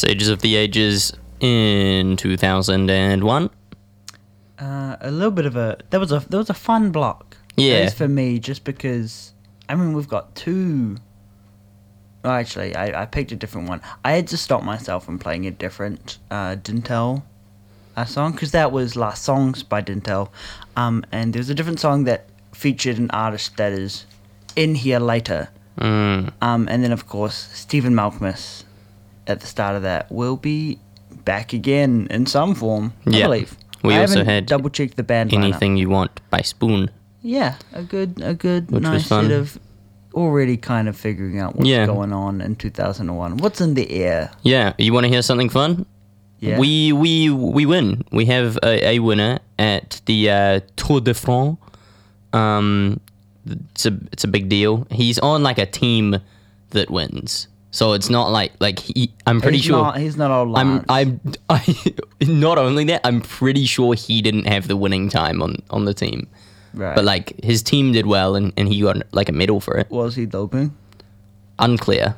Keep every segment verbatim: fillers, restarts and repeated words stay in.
Sages of the Ages in two thousand one. Uh, a little bit of a there was a there was a fun block. Yeah. At least for me, just because I mean we've got two. Oh, actually, I, I picked a different one. I had to stop myself from playing a different uh, Dintel uh, song because that was Last Songs by Dintel, um, and there was a different song that featured an artist that is in here later, Mm. um, and then of course Stephen Malkmus at the start of that will be back again in some form. I Yeah. believe. We I also haven't had double checked the band lineup. Anything You Want by Spoon. Yeah, a good, a good, Which was nice fun. set of already kind of figuring out what's Yeah. going on in two thousand one. What's in the air? Yeah, you want to hear something fun? Yeah. We we we win. We have a, a winner at the uh, Tour de France. Um, it's a it's a big deal. He's on like a team that wins, so it's not like like he. I'm pretty he's sure. Not, he's not all I'm Lance. I'm I. Not only that, I'm pretty sure he didn't have the winning time on on the team. Right. But like his team did well, and, and he got like a medal for it. Was he doping? Unclear.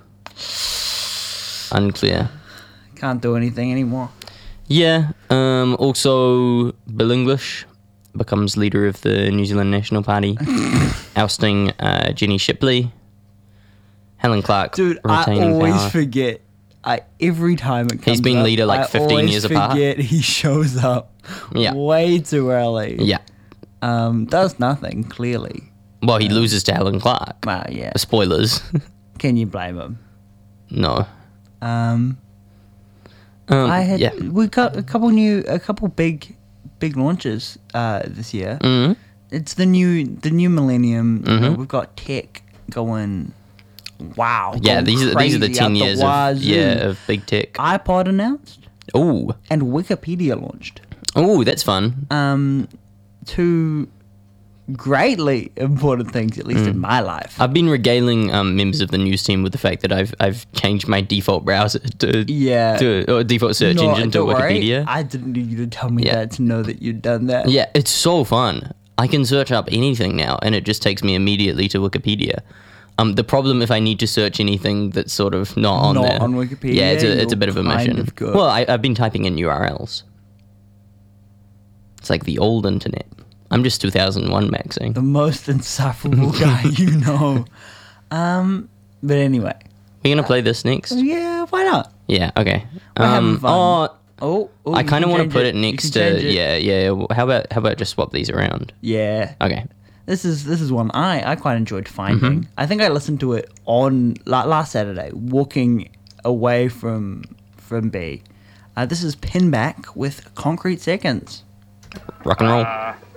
Unclear. Can't do anything anymore. Yeah. Um, also, Bill English becomes leader of the New Zealand National Party, ousting uh, Jenny Shipley. Helen Clark Dude, I retaining always power. forget. I every time it comes He's been up, leader, like, I fifteen always years apart. forget he shows up Yeah. way too early. Yeah. Um, does nothing, clearly. Well, he loses to Helen Clark. Well, yeah. Spoilers. Can you blame him? No. Um, Um, I had yeah. we got a couple new, a couple big, big launches uh, this year. Mhm. It's the new, the new millennium. You know, Mhm. we've got tech going. Wow. Yeah, going these are these are the crazy ten out years the of wazoo. yeah of big tech. iPod announced Oh, and Wikipedia launched. oh, that's fun. Um, two greatly important things, at least Mm. in my life. I've been regaling um, members of the news team with the fact that I've I've changed my default browser to yeah. to or default search No, engine to don't worry. Wikipedia. I didn't need you to tell me Yeah. that to know that you'd done that. Yeah, it's so fun. I can search up anything now, and it just takes me immediately to Wikipedia. Um, the problem if I need to search anything that's sort of not on Not there, on Wikipedia, yeah, it's a it's a you're bit of a kind mission. of good. Well, I, I've been typing in U R Ls. It's like the old internet. I'm just two thousand one maxing. The most insufferable guy you know. Um, but anyway. We're gonna play this next. Yeah, why not? Yeah. Okay. We're having Um. fun. Oh, Oh, oh I you kind of can want to change put it. it You next can change to it. yeah, yeah. How about how about just swap these around? Yeah. Okay. This is this is one I, I quite enjoyed finding. Mm-hmm. I think I listened to it on la- last Saturday, walking away from from B. Uh, this is Pinback with Concrete Seconds. Rock and roll.